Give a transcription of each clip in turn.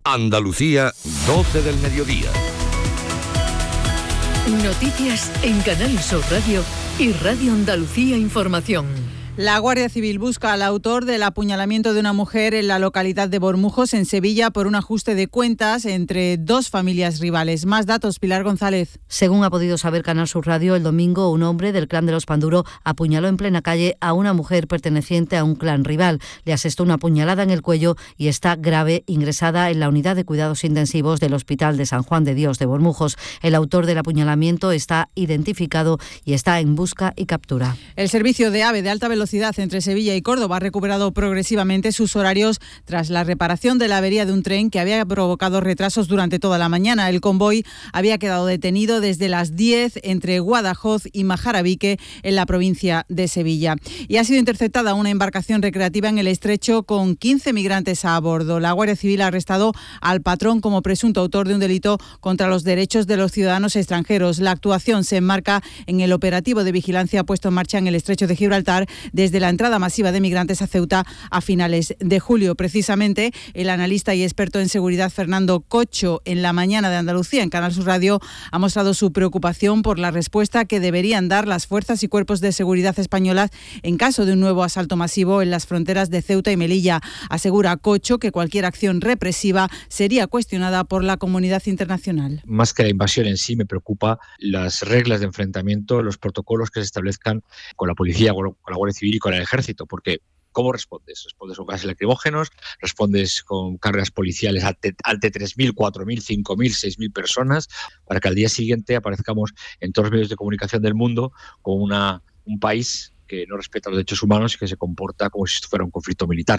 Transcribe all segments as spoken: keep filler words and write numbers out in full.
Andalucía, doce del mediodía. Noticias en Canal Sur Radio y Radio Andalucía Información. La Guardia Civil busca al autor del apuñalamiento de una mujer en la localidad de Bormujos, en Sevilla, por un ajuste de cuentas entre dos familias rivales. Más datos, Pilar González. Según ha podido saber Canal Sur Radio, el domingo un hombre del clan de los Panduro apuñaló en plena calle a una mujer perteneciente a un clan rival. Le asestó una puñalada en el cuello y está grave, ingresada en la unidad de cuidados intensivos del Hospital de San Juan de Dios de Bormujos. El autor del apuñalamiento está identificado y está en busca y captura. El servicio de AVE de alta velocidad entre Sevilla y Córdoba ha recuperado progresivamente sus horarios tras la reparación de la avería de un tren que había provocado retrasos durante toda la mañana. El convoy había quedado detenido desde las diez entre Guadajoz y Majarabique, en la provincia de Sevilla. Y ha sido interceptada una embarcación recreativa en el estrecho con quince migrantes a bordo. La Guardia Civil ha arrestado al patrón como presunto autor de un delito contra los derechos de los ciudadanos extranjeros. La actuación se enmarca en el operativo de vigilancia puesto en marcha en el estrecho de Gibraltar desde la entrada masiva de migrantes a Ceuta a finales de julio. Precisamente, el analista y experto en seguridad Fernando Cocho, en La Mañana de Andalucía, en Canal Sur Radio, ha mostrado su preocupación por la respuesta que deberían dar las fuerzas y cuerpos de seguridad españolas en caso de un nuevo asalto masivo en las fronteras de Ceuta y Melilla. Asegura Cocho que cualquier acción represiva sería cuestionada por la comunidad internacional. Más que la invasión en sí, me preocupa las reglas de enfrentamiento, los protocolos que se establezcan con la policía, con la Guardia Civil y con el ejército, porque ¿cómo respondes? Respondes con gases lacrimógenos, respondes con cargas policiales ante, ante tres mil, cuatro mil, cinco mil, seis mil personas, para que al día siguiente aparezcamos en todos los medios de comunicación del mundo con una, un país que no respeta los derechos humanos y que se comporta como si esto fuera un conflicto militar.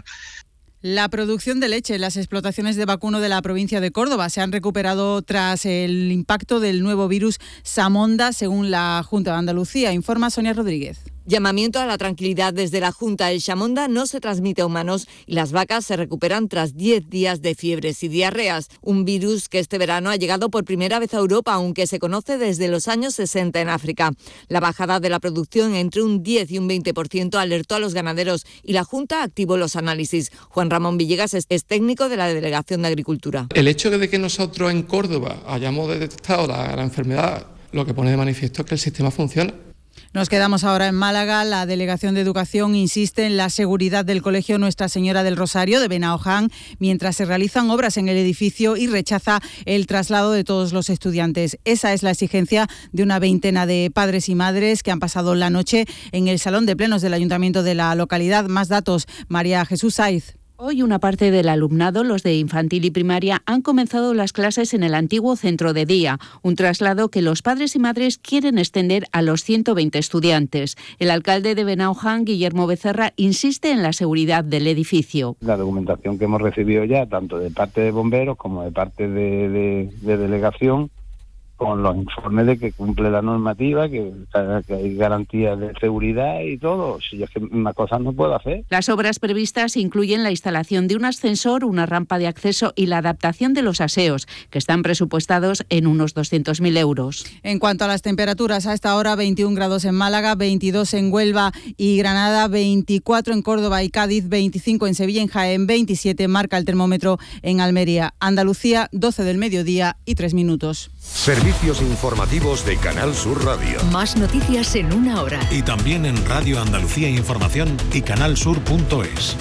La producción de leche en las explotaciones de vacuno de la provincia de Córdoba se han recuperado tras el impacto del nuevo virus Samonda, según la Junta de Andalucía. Informa Sonia Rodríguez. Llamamiento a la tranquilidad desde la Junta. El Samonda no se transmite a humanos y las vacas se recuperan tras diez días de fiebres y diarreas. Un virus que este verano ha llegado por primera vez a Europa, aunque se conoce desde los años sesenta en África. La bajada de la producción entre un diez y un veinte por ciento alertó a los ganaderos y la Junta activó los análisis. Juan Ramón Villegas es, es técnico de la Delegación de Agricultura. El hecho de que nosotros en Córdoba hayamos detectado la, la enfermedad, lo que pone de manifiesto es que el sistema funciona. Nos quedamos ahora en Málaga. La Delegación de Educación insiste en la seguridad del Colegio Nuestra Señora del Rosario de Benaoján mientras se realizan obras en el edificio y rechaza el traslado de todos los estudiantes. Esa es la exigencia de una veintena de padres y madres que han pasado la noche en el Salón de Plenos del Ayuntamiento de la localidad. Más datos, María Jesús Saiz. Hoy una parte del alumnado, los de infantil y primaria, han comenzado las clases en el antiguo centro de día, un traslado que los padres y madres quieren extender a los ciento veinte estudiantes. El alcalde de Benaoján, Guillermo Becerra, insiste en la seguridad del edificio. La documentación que hemos recibido ya, tanto de parte de bomberos como de parte de, de, de delegación, con los informes de que cumple la normativa, que, que hay garantías de seguridad y todo. Si es que una cosa no puedo hacer. Las obras previstas incluyen la instalación de un ascensor, una rampa de acceso y la adaptación de los aseos, que están presupuestados en unos doscientos mil euros. En cuanto a las temperaturas, a esta hora veintiún grados en Málaga, veintidós en Huelva y Granada, veinticuatro en Córdoba y Cádiz, veinticinco en Sevilla, en Jaén, veintisiete marca el termómetro en Almería. Andalucía, doce del mediodía y tres minutos. Servicios informativos de Canal Sur Radio. Más noticias en una hora. Y también en Radio Andalucía Información y canal sur punto es.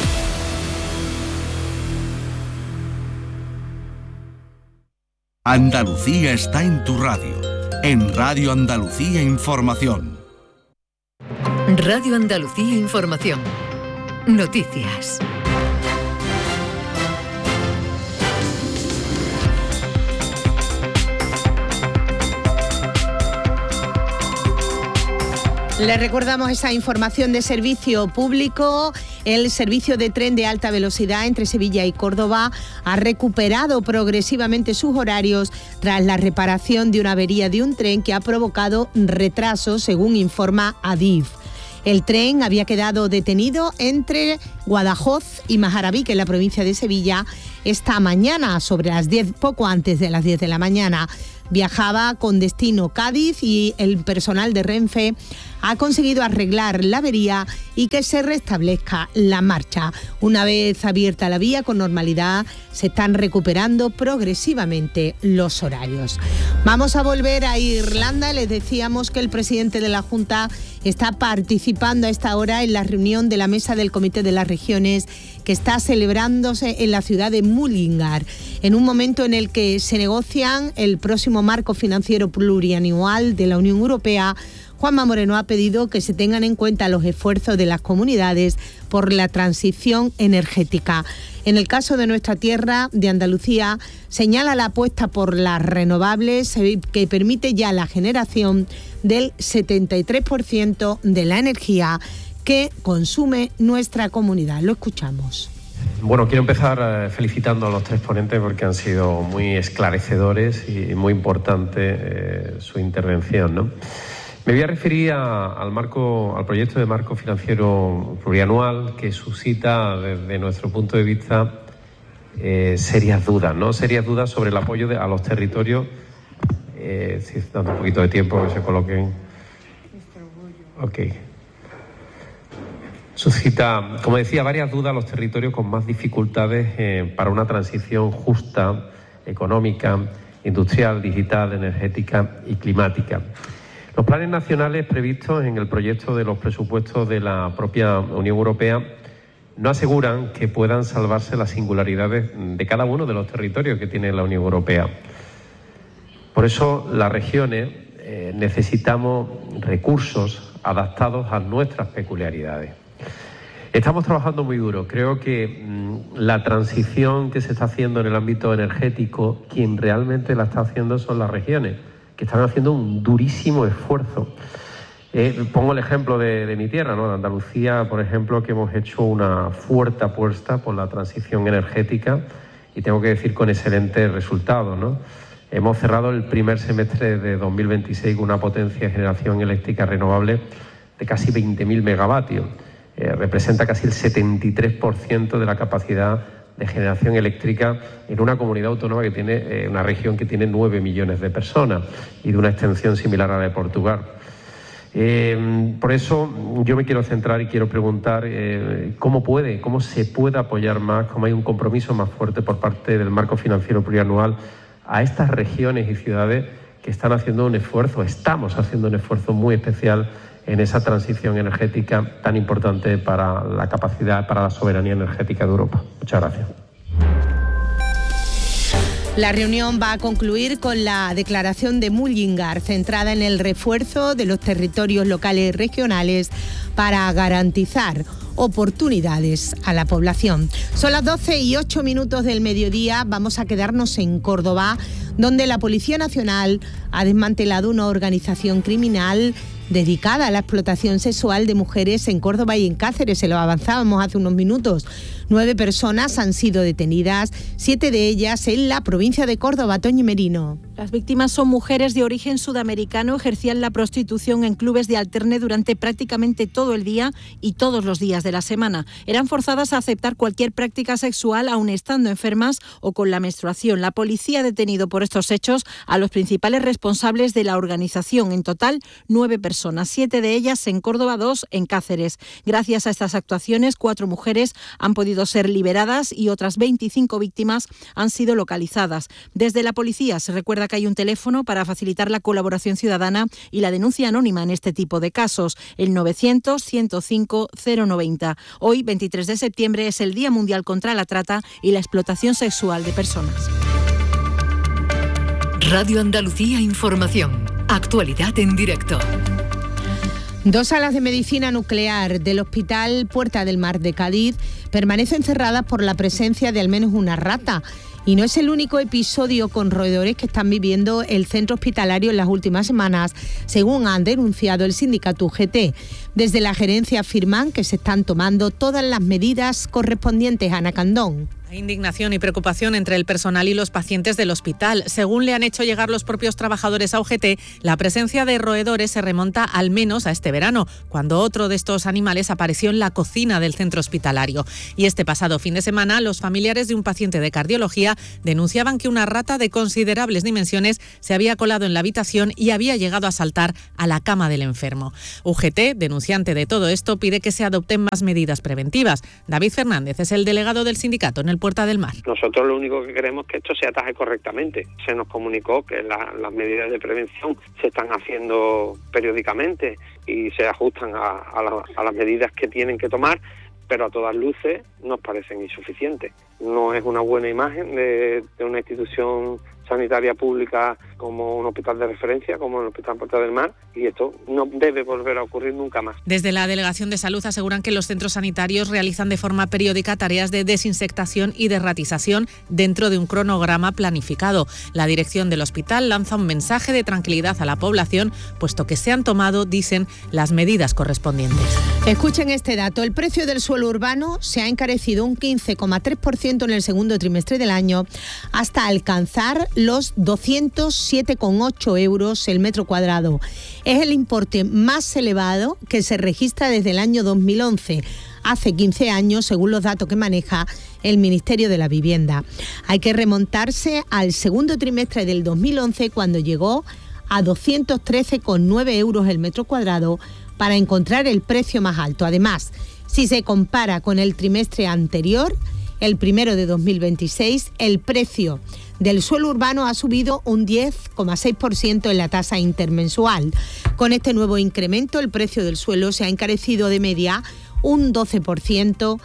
Andalucía está en tu radio. En Radio Andalucía Información. Radio Andalucía Información. Noticias. Les recordamos esa información de servicio público. El servicio de tren de alta velocidad entre Sevilla y Córdoba ha recuperado progresivamente sus horarios tras la reparación de una avería de un tren que ha provocado retrasos, según informa Adif. El tren había quedado detenido entre Guadajoz y Majarabique, en la provincia de Sevilla, esta mañana, sobre las diez, poco antes de las diez de la mañana. viajaba con destino Cádiz y el personal de Renfe ha conseguido arreglar la avería y que se restablezca la marcha. Una vez abierta la vía con normalidad, se están recuperando progresivamente los horarios. Vamos a volver a Irlanda. Les decíamos que el presidente de la Junta está participando a esta hora en la reunión de la mesa del Comité de las Regiones que está celebrándose en la ciudad de Mullingar, en un momento en el que se negocian el próximo marco financiero plurianual de la Unión Europea. Juanma Moreno ha pedido que se tengan en cuenta los esfuerzos de las comunidades por la transición energética. En el caso de nuestra tierra, de Andalucía, señala la apuesta por las renovables que permite ya la generación del setenta y tres por ciento de la energía que consume nuestra comunidad. Lo escuchamos. Bueno, quiero empezar felicitando a los tres ponentes porque han sido muy esclarecedores y muy importante eh, su intervención, ¿no? Me voy a referir a, al marco, al proyecto de marco financiero plurianual que suscita desde nuestro punto de vista eh, serias dudas, ¿no? Serias dudas sobre el apoyo de, a los territorios. Eh, si dando un poquito de tiempo que se coloquen. Ok. Suscita, como decía, varias dudas a los territorios con más dificultades eh, para una transición justa, económica, industrial, digital, energética y climática. Los planes nacionales previstos en el proyecto de los presupuestos de la propia Unión Europea no aseguran que puedan salvarse las singularidades de cada uno de los territorios que tiene la Unión Europea. Por eso, las regiones eh, necesitamos recursos adaptados a nuestras peculiaridades. Estamos trabajando muy duro. Creo que mmm, la transición que se está haciendo en el ámbito energético, quien realmente la está haciendo son las regiones, que están haciendo un durísimo esfuerzo. Eh, pongo el ejemplo de, de mi tierra, ¿no? De Andalucía, por ejemplo, que hemos hecho una fuerte apuesta por la transición energética y tengo que decir con excelentes resultados, ¿no? Hemos cerrado el primer semestre de dos mil veintiséis con una potencia de generación eléctrica renovable de casi veinte mil megavatios. Eh, representa casi el setenta y tres por ciento de la capacidad de generación eléctrica en una comunidad autónoma que tiene, eh, una región que tiene nueve millones de personas y de una extensión similar a la de Portugal. Eh, por eso yo me quiero centrar y quiero preguntar eh, cómo puede, cómo se puede apoyar más, cómo hay un compromiso más fuerte por parte del marco financiero plurianual a estas regiones y ciudades que están haciendo un esfuerzo, estamos haciendo un esfuerzo muy especial en esa transición energética tan importante para la capacidad, para la soberanía energética de Europa. Muchas gracias. La reunión va a concluir con la declaración de Mullingar, centrada en el refuerzo de los territorios locales y regionales para garantizar oportunidades a la población. Son las doce y ocho minutos del mediodía. Vamos a quedarnos en Córdoba, donde la Policía Nacional ha desmantelado una organización criminal dedicada a la explotación sexual de mujeres en Córdoba y en Cáceres. Se lo avanzábamos hace unos minutos. Nueve personas han sido detenidas, siete de ellas en la provincia de Córdoba. Toñi Merino. Las víctimas son mujeres de origen sudamericano, ejercían la prostitución en clubes de alterne durante prácticamente todo el día y todos los días de la semana. Eran forzadas a aceptar cualquier práctica sexual, aun estando enfermas o con la menstruación. La policía ha detenido por estos hechos a los principales responsables de la organización. En total, nueve personas, siete de ellas en Córdoba, dos en Cáceres. Gracias a estas actuaciones, cuatro mujeres han podido ser liberadas y otras veinticinco víctimas han sido localizadas. Desde la policía se recuerda que hay un teléfono para facilitar la colaboración ciudadana y la denuncia anónima en este tipo de casos, el novecientos, ciento cinco, cero noventa. Hoy, veintitrés de septiembre, es el Día Mundial contra la Trata y la Explotación Sexual de Personas. Radio Andalucía Información. Actualidad en directo. Dos salas de medicina nuclear del Hospital Puerta del Mar de Cádiz permanecen cerradas por la presencia de al menos una rata. Y no es el único episodio con roedores que están viviendo el centro hospitalario en las últimas semanas, según han denunciado el sindicato U G T. Desde la gerencia afirman que se están tomando todas las medidas correspondientes a Ana Candón. Hay indignación y preocupación entre el personal y los pacientes del hospital. Según le han hecho llegar los propios trabajadores a U G T, la presencia de roedores se remonta al menos a este verano, cuando otro de estos animales apareció en la cocina del centro hospitalario. Y este pasado fin de semana, los familiares de un paciente de cardiología denunciaban que una rata de considerables dimensiones se había colado en la habitación y había llegado a saltar a la cama del enfermo. U G T, denunciante de todo esto, pide que se adopten más medidas preventivas. David Fernández es el delegado del sindicato en el Puerta del Mar. Nosotros lo único que queremos es que esto se ataje correctamente. Se nos comunicó que la, las medidas de prevención se están haciendo periódicamente y se ajustan a, a, la, a las medidas que tienen que tomar, pero a todas luces nos parecen insuficientes. No es una buena imagen de, de una institución sanitaria pública como un hospital de referencia, como el Hospital Puerta del Mar, y esto no debe volver a ocurrir nunca más. Desde la Delegación de Salud aseguran que los centros sanitarios realizan de forma periódica tareas de desinsectación y de ratización dentro de un cronograma planificado. La dirección del hospital lanza un mensaje de tranquilidad a la población, puesto que se han tomado, dicen, las medidas correspondientes. Escuchen este dato. El precio del suelo urbano se ha encarecido un quince coma tres por ciento en el segundo trimestre del año, hasta alcanzar los doscientos siete coma ocho euros el metro cuadrado. Es el importe más elevado que se registra desde el año dos mil once, hace quince años, según los datos que maneja el Ministerio de la Vivienda. Hay que remontarse al segundo trimestre del dos mil once, cuando llegó a doscientos trece coma nueve euros el metro cuadrado, para encontrar el precio más alto. Además, si se compara con el trimestre anterior, el primero de dos mil veintiséis, el precio del suelo urbano ha subido un diez coma seis por ciento en la tasa intermensual. Con este nuevo incremento, el precio del suelo se ha encarecido de media un doce por ciento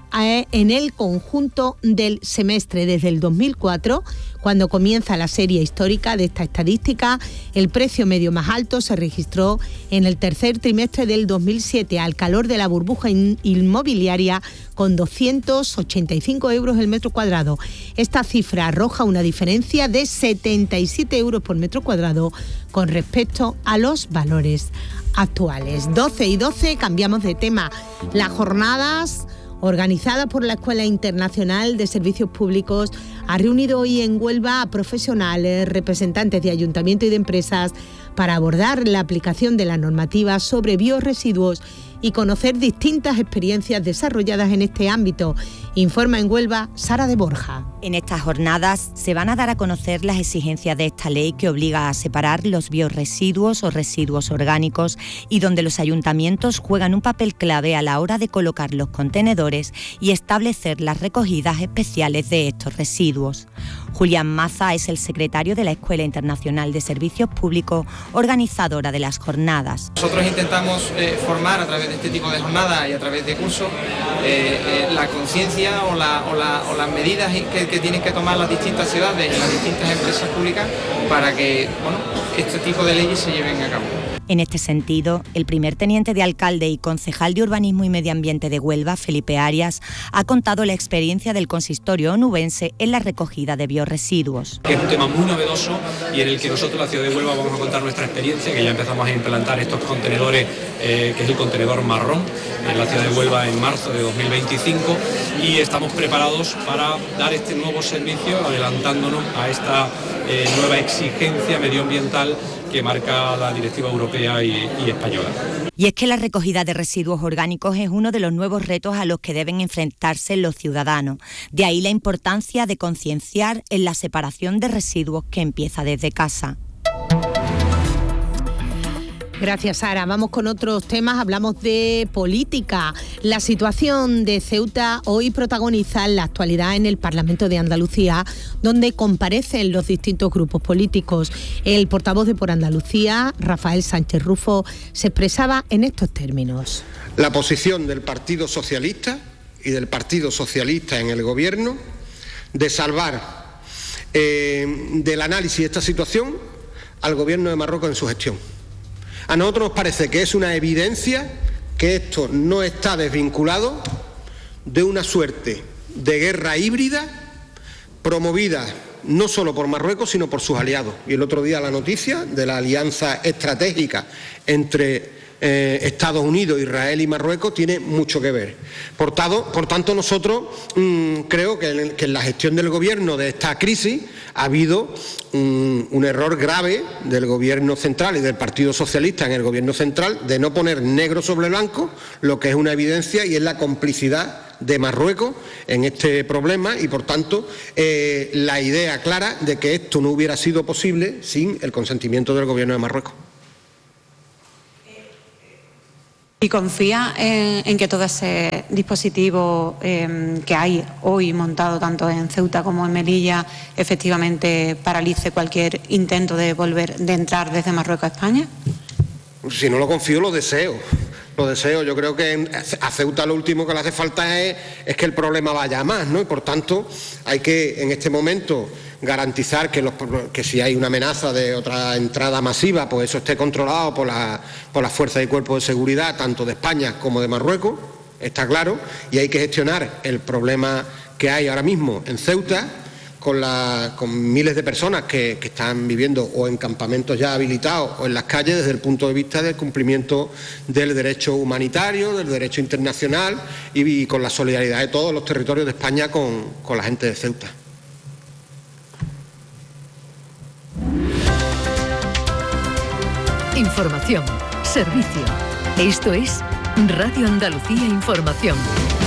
en el conjunto del semestre. Desde el dos mil cuatro, cuando comienza la serie histórica de esta estadística, el precio medio más alto se registró en el tercer trimestre del dos mil siete, al calor de la burbuja inmobiliaria, con doscientos ochenta y cinco euros el metro cuadrado. Esta cifra arroja una diferencia de setenta y siete euros por metro cuadrado con respecto a los valores actuales. doce y doce, cambiamos de tema. Las jornadas organizada por la Escuela Internacional de Servicios Públicos ha reunido hoy en Huelva a profesionales, representantes de ayuntamiento y de empresas para abordar la aplicación de la normativa sobre biorresiduos y conocer distintas experiencias desarrolladas en este ámbito. Informa en Huelva Sara de Borja. En estas jornadas se van a dar a conocer las exigencias de esta ley que obliga a separar los biorresiduos o residuos orgánicos y donde los ayuntamientos juegan un papel clave a la hora de colocar los contenedores y establecer las recogidas especiales de estos residuos. Julián Maza es el secretario de la Escuela Internacional de Servicios Públicos, organizadora de las jornadas. Nosotros intentamos eh, formar a través de este tipo de jornadas y a través de cursos eh, eh, la conciencia o, la, o, la, o las medidas que, que tienen que tomar las distintas ciudades y las distintas empresas públicas para que bueno, este tipo de leyes se lleven a cabo. En este sentido, el primer teniente de alcalde y concejal de Urbanismo y Medio Ambiente de Huelva, Felipe Arias, ha contado la experiencia del consistorio onubense en la recogida de biorresiduos. Es un tema muy novedoso y en el que nosotros, la ciudad de Huelva, vamos a contar nuestra experiencia, que ya empezamos a implantar estos contenedores, eh, que es el contenedor marrón, en la ciudad de Huelva en marzo de dos mil veinticinco, y estamos preparados para dar este nuevo servicio, adelantándonos a esta eh, nueva exigencia medioambiental que marca la directiva europea y, y española. Y es que la recogida de residuos orgánicos es uno de los nuevos retos a los que deben enfrentarse los ciudadanos. De ahí la importancia de concienciar en la separación de residuos que empieza desde casa. Gracias, Sara. Vamos con otros temas. Hablamos de política. La situación de Ceuta hoy protagoniza la actualidad en el Parlamento de Andalucía, donde comparecen los distintos grupos políticos. El portavoz de Por Andalucía, Rafael Sánchez Rufo, se expresaba en estos términos. La posición del Partido Socialista y del Partido Socialista en el Gobierno de salvar eh, del análisis de esta situación al Gobierno de Marruecos en su gestión. A nosotros nos parece que es una evidencia que esto no está desvinculado de una suerte de guerra híbrida promovida no solo por Marruecos, sino por sus aliados. Y el otro día la noticia de la alianza estratégica entre eh, Estados Unidos, Israel y Marruecos tiene mucho que ver. Por, tado, por tanto, nosotros mmm, creo que en, que en la gestión del Gobierno de esta crisis ha habido un, un error grave del Gobierno central y del Partido Socialista en el Gobierno central de no poner negro sobre blanco lo que es una evidencia, y es la complicidad de Marruecos en este problema, y por tanto eh, la idea clara de que esto no hubiera sido posible sin el consentimiento del Gobierno de Marruecos. ¿Y confía en, en que todo ese dispositivo eh, que hay hoy montado tanto en Ceuta como en Melilla efectivamente paralice cualquier intento de volver, de entrar desde Marruecos a España? Si no lo confío, lo deseo. Lo deseo. Yo creo que a Ceuta lo último que le hace falta es, es que el problema vaya a más, ¿no? Y por tanto hay que en este momento garantizar que, los, que si hay una amenaza de otra entrada masiva, pues eso esté controlado por, la, por las fuerzas y cuerpos de seguridad, tanto de España como de Marruecos, está claro, y hay que gestionar el problema que hay ahora mismo en Ceuta, con, la, con miles de personas que, que están viviendo o en campamentos ya habilitados o en las calles, desde el punto de vista del cumplimiento del derecho humanitario, del derecho internacional, y, y con la solidaridad de todos los territorios de España con, con la gente de Ceuta. Información, servicio. Esto es Radio Andalucía Información.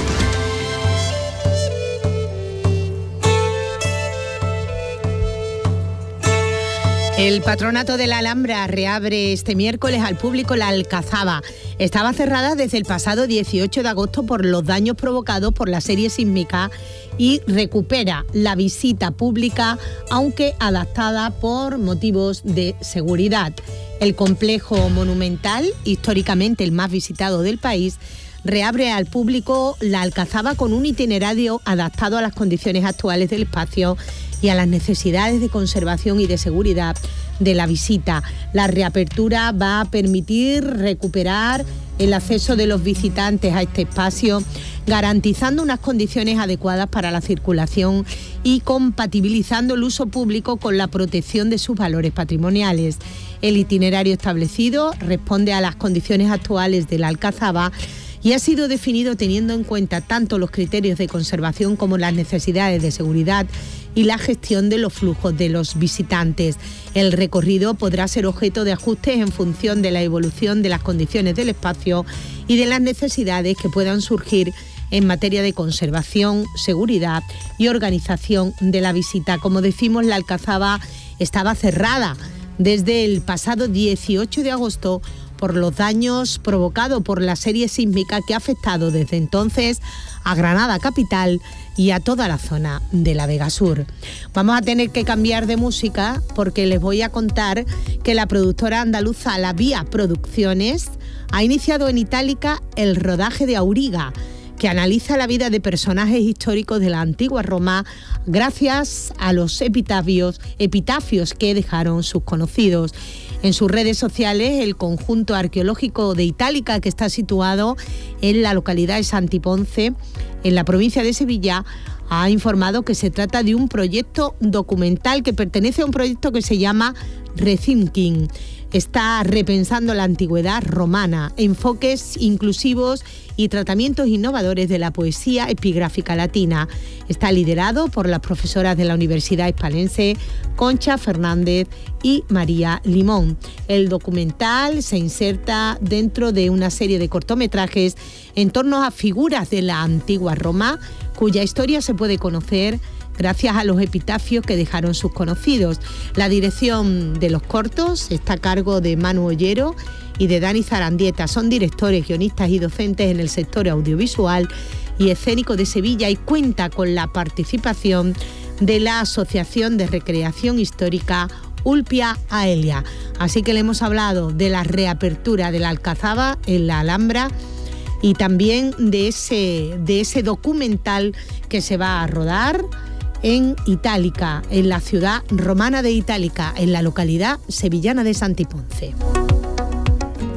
El Patronato de la Alhambra reabre este miércoles al público la Alcazaba. Estaba cerrada desde el pasado dieciocho de agosto por los daños provocados por la serie sísmica y recupera la visita pública, aunque adaptada por motivos de seguridad. El complejo monumental, históricamente el más visitado del país, reabre al público la Alcazaba con un itinerario adaptado a las condiciones actuales del espacio y a las necesidades de conservación y de seguridad de la visita. La reapertura va a permitir recuperar el acceso de los visitantes a este espacio, garantizando unas condiciones adecuadas para la circulación y compatibilizando el uso público con la protección de sus valores patrimoniales. El itinerario establecido responde a las condiciones actuales de la Alcazaba y ha sido definido teniendo en cuenta tanto los criterios de conservación como las necesidades de seguridad y la gestión de los flujos de los visitantes. El recorrido podrá ser objeto de ajustes en función de la evolución de las condiciones del espacio y de las necesidades que puedan surgir en materia de conservación, seguridad y organización de la visita. Como decimos, la Alcazaba estaba cerrada desde el pasado dieciocho de agosto por los daños provocados por la serie sísmica que ha afectado desde entonces a Granada capital y a toda la zona de la Vega Sur. Vamos a tener que cambiar de música porque les voy a contar que la productora andaluza La Vía Producciones ha iniciado en Itálica el rodaje de Auriga, que analiza la vida de personajes históricos de la antigua Roma gracias a los epitafios, epitafios que dejaron sus conocidos. En sus redes sociales, el conjunto arqueológico de Itálica, que está situado en la localidad de Santiponce, en la provincia de Sevilla, ha informado que se trata de un proyecto documental que pertenece a un proyecto que se llama Rethinking. Está repensando la antigüedad romana, enfoques inclusivos y tratamientos innovadores de la poesía epigráfica latina. Está liderado por las profesoras de la Universidad Hispalense, Concha Fernández y María Limón. El documental se inserta dentro de una serie de cortometrajes en torno a figuras de la antigua Roma, cuya historia se puede conocer gracias a los epitafios que dejaron sus conocidos. La dirección de los cortos está a cargo de Manu Ollero y de Dani Zarandieta. Son directores, guionistas y docentes en el sector audiovisual y escénico de Sevilla y cuenta con la participación de la Asociación de Recreación Histórica Ulpia Aelia. Así que le hemos hablado de la reapertura de la Alcazaba en la Alhambra y también de ese, de ese documental que se va a rodar en Itálica, en la ciudad romana de Itálica, en la localidad sevillana de Santiponce.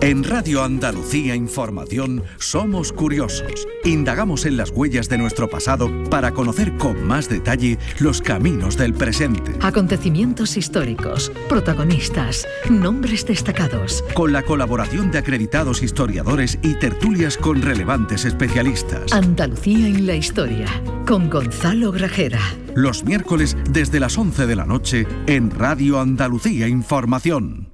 En Radio Andalucía Información somos curiosos. Indagamos en las huellas de nuestro pasado para conocer con más detalle los caminos del presente. Acontecimientos históricos, protagonistas, nombres destacados. Con la colaboración de acreditados historiadores y tertulias con relevantes especialistas. Andalucía en la historia, con Gonzalo Grajera. Los miércoles desde las once de la noche en Radio Andalucía Información.